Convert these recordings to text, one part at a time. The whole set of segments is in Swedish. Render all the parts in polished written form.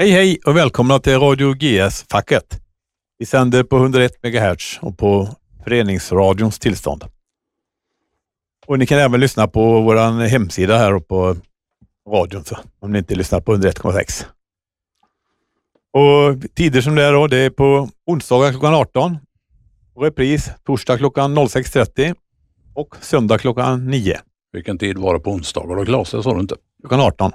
Hej och välkomna till Radio GS-facket. Vi sänder på 101 MHz och på föreningsradions tillstånd. Och ni kan även lyssna på vår hemsida här och på radion så, om ni inte lyssnar på 101,6. Och tider som det är då, det är på onsdagar klockan 18. Och repris torsdag klockan 06.30 och söndag klockan 9. Vilken tid var det på onsdagar då, Claes? Det sa du inte. Klockan 18.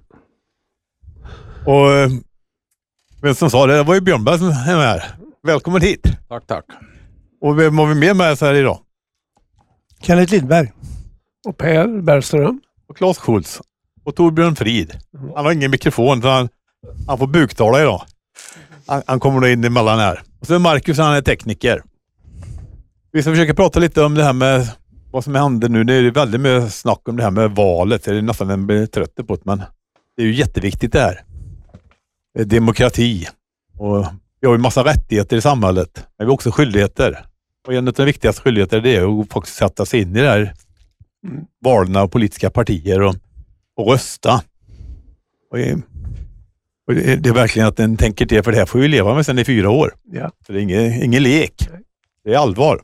Och vem som sa det var ju Björnberg som är med. Välkommen hit. Tack. Och vem har vi med så här idag? Kenneth Lindberg. Och Per Bergström. Och Claes Schultz. Och Torbjörn Frid. Han har ingen mikrofon så han får buktala idag. Han kommer då in emellan här. Och så är Marcus, han är tekniker. Vi ska försöka prata lite om det här med vad som händer nu. Det är väldigt mycket snack om det här med valet. Det är nästan en blir trött på det, men det är ju jätteviktigt det här. Demokrati. Och vi har ju massa rättigheter i samhället. Men vi har också skyldigheter. Och en av de viktigaste skyldigheter det är att faktiskt sätta sig in i det här valen av politiska partier och rösta. Och det är verkligen att den tänker till, för det här får vi leva med sedan i 4 år. Ja. Så det är ingen lek. Det är allvar.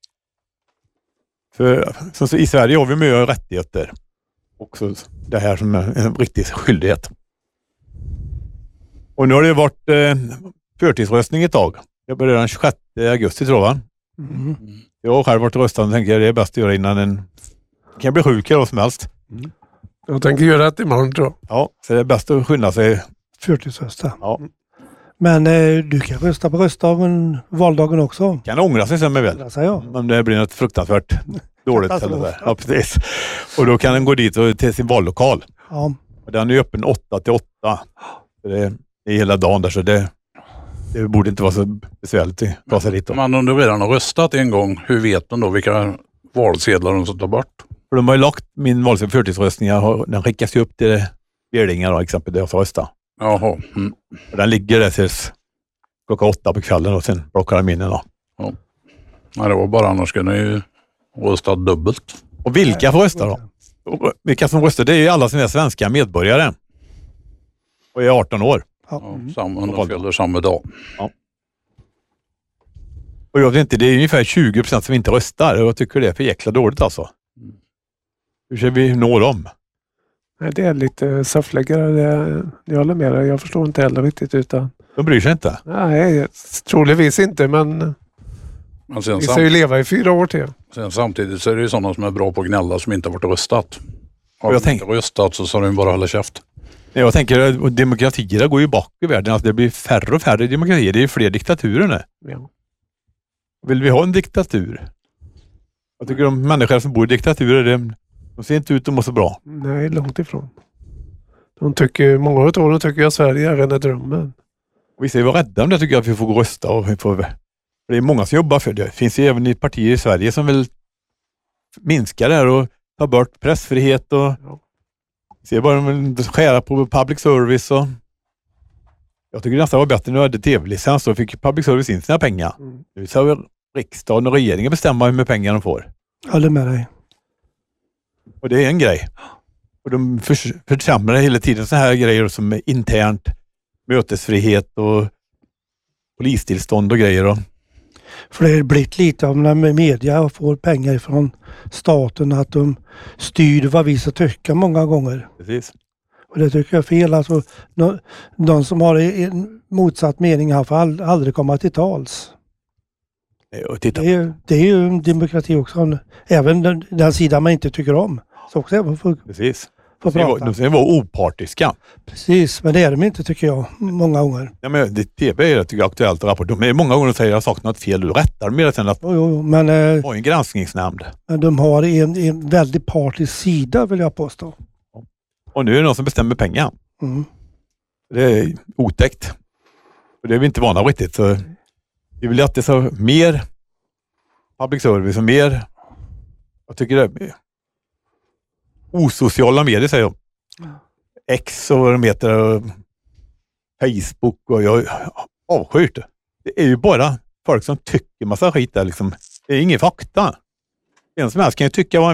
För så i Sverige har vi mycket rättigheter. Också det här som är en riktig skyldighet. Och nu har det varit förtidsröstning ett tag. Jag började den 26 augusti tror jag. Mm. Jag har själv varit röstande och tänker det är bäst att göra innan en kan bli sjuk eller vad som helst. Jag tänker göra det imorgon tror jag. Ja, så det är bäst att skynda sig. Förtidsrösta. Ja. Men du kan rösta på röstdagen, valdagen också. Kan ångra sig sen med väl. Ja. Om det blir något fruktansvärt dåligt. Eller där. Ja, precis. Och då kan den gå dit och till sin vallokal. Ja. Och den är öppen 8 till 8. Så det är hela dagen där, så det borde inte vara så besvärligt att ta sig dit. Men om du redan har röstat en gång, hur vet de då vilka valsedlar de ska ta bort? För de har ju lagt min valsedel för förtidsröstningar. Den skickas ju upp till Björlingar då, exempel där jag får rösta. Jaha. Och den ligger där tills klockan 8 på kvällen och sen plockar de in den då. Ja. Nej, det var bara annars kunde ju rösta dubbelt. Och vilka får rösta då? Och vilka som röstar, det är ju alla som är svenska medborgare. Och är 18 år. Ja, de fyller samma dag. Ja. Och jag vet inte, det är ungefär 20% som inte röstar. Och jag tycker det är för jäkla dåligt alltså. Hur ska vi nå dem? Nej, det är lite saffläggare. Jag håller med dig. Jag förstår inte heller riktigt utan... De bryr sig inte. Nej, troligtvis inte men sen vi ska ju leva i 4 år till. Sen samtidigt så är det ju sådana som är bra på att gnälla som inte har varit röstat. Har jag de inte röstat så de bara hålla käft. Jag tänker att demokratier går ju bak i världen. Alltså det blir färre och färre demokratier. Det är ju fler diktaturer nu. Ja. Vill vi ha en diktatur? Jag tycker de människor som bor i diktaturer, de ser inte ut att må så bra. Nej, långt ifrån. Många av dem tycker att Sverige är rena drömmen. Och vi ska vara rädda om det, tycker jag, att vi får gå och rösta. Och det är många som jobbar för det. Det finns ju även partier i Sverige som vill minska det här och ta bort pressfrihet och se bara de vill skära på public service. Och jag tycker det nästan var bättre när du hade tv-licens så fick public service in sina pengar. Nu ska väl riksdagen och regeringen bestämma hur mycket pengar de får. Jag håller med dig. Och det är en grej. Och de försämrar hela tiden så här grejer som är internt mötesfrihet och polistillstånd och grejer. Och. För det har blivit lite om när media får pengar från staten att de styr vad vi ska tycka många gånger. Precis. Och det tycker jag är fel. Alltså, de som har en motsatt mening här får aldrig komma till tals. Det är ju en demokrati också. Även den sidan man inte tycker om. Så också även precis. De ska vara opartiska. Precis, men det är de inte tycker jag många gånger. Ja, men TV är tycker aktuellt rapport. De är många gånger säger att jag sagt något fel. Du rättar mer än att men ha en granskningsnämnd. Men de har en väldigt partisk sida vill jag påstå. Och nu är det någon som bestämmer pengar. Det är otäckt. Och det är vi inte vana riktigt. Så vi vill att det så mer public service och mer, jag tycker det är osociala medier säger jag. X och vad de heter, Facebook och jag avskyr det. Det är ju bara folk som tycker massa skit där liksom. Det är ingen fakta. En som helst kan ju tycka vad han vill.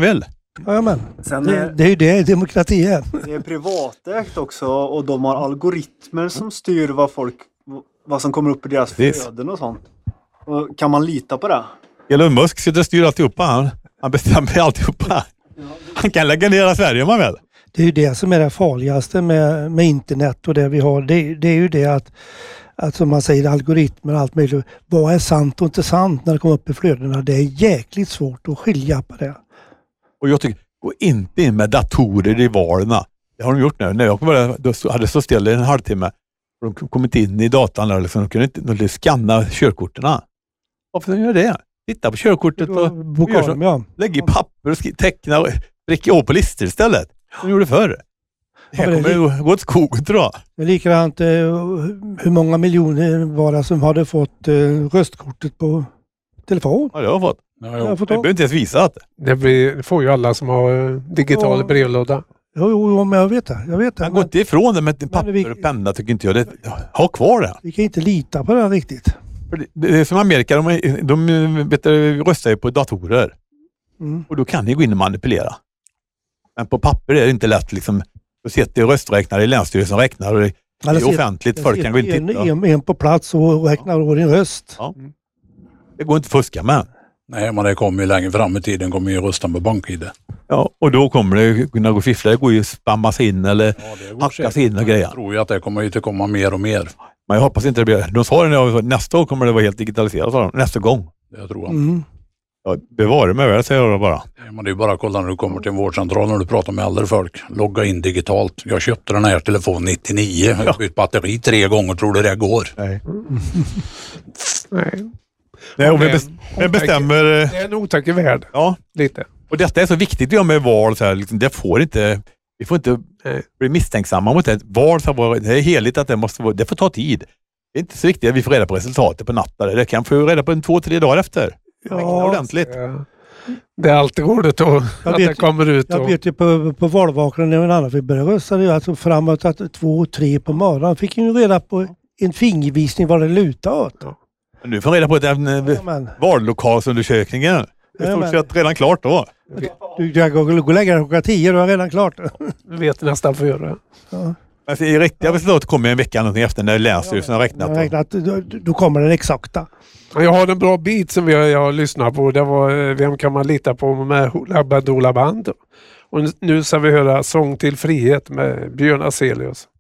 Jajamän. Sen Det är ju det demokrati är. det är privatägt också och de har algoritmer som styr vad som kommer upp i deras flöden och sånt. Och kan man lita på det? Elon Musk sitter och styr alltihopa. Han bestämmer alltihopa. Han kan lägga ner Sverige om man vill. Det är ju det som är det farligaste med internet och det vi har. Det är ju det att som man säger, algoritmer och allt möjligt. Vad är sant och inte sant när det kommer upp i flödena? Det är jäkligt svårt att skilja på det. Och jag tycker, gå inte in med datorer i valen. Det har de gjort nu. När jag hade så still i en halvtimme. Och de kom inte in i datan där. Liksom, de kunde inte skanna körkorterna. Varför gör det? Titta på körkortet och lägg i papper och teckna och pricka av på listor istället. Som de gjorde förr. Det här kommer ju gå åt skogen, tror jag. Det är likadant hur många miljoner var det som hade fått röstkortet på telefon? Ja, det har jag fått. Jag behöver inte ens visa att det får ju alla som har digital brevlåda. Jo, men jag vet det. Man går inte ifrån det med papper och penna, tycker inte jag. Ha kvar det. Vi kan inte lita på det riktigt. För det är som Amerika, de röstar ju på datorer. Och då kan ni gå in och manipulera. Men på papper är det inte lätt. Liksom, då sitter rösträknare i länsstyrelsen och räknar. Och det är offentligt, folk kan gå in och titta. En på plats och räknar av din röst. Ja. Det går inte att fuska med. Nej, men det kommer ju längre fram i tiden, kommer ju rösta med BankID. Ja, och då kommer det kunna gå fiffla. Det går ju att spammas in eller hackas in och grejer. Jag tror ju att det kommer ju att komma mer och mer. Men jag hoppas inte det blir. De sa det nästa år kommer det vara helt digitaliserat. Nästa gång. Det tror jag. Ja, bevara mig väl, säger jag bara. Men det är bara att kolla när du kommer till en vårdcentral när du pratar med äldre folk. Logga in digitalt. Jag köpte den här telefonen 99. Jag har bytt batteri 3 gånger. Tror du det går? Nej. Nej, och vi bestämmer... Det är en otäck värld. Ja. Lite. Och detta är så viktigt med val. Så här, liksom, det får inte... Vi får inte bli misstänksamma mot det. Val, det är heligt att det får ta tid. Det är inte så viktigt att vi får reda på resultatet på natten. Det kan få reda på 2-3 dagar efter. Ja, ordentligt. Det är alltid roligt att det kommer ut. Jag vet ju på valvakaren när en annan fick börja rösta. Alltså framåt 2-3 på morgonen fick ju reda på en fingervisning vad det lutar åt. Ja. Nu får reda på vallokalsundersökningen. Det är stort sett redan klart då. Du kan gå och lägga den klockan 10, då är redan klart. Du vet nästan före. Ja. Alltså, i riktiga resultat kommer en vecka någonting efter när länsstyrelsen har räknat. Då kommer den exakta. Jag har en bra bit som jag lyssnar på. Det var Vem kan man lita på med Labba Dola Band. Och nu ska vi höra Sång till frihet med Björn Afzelius.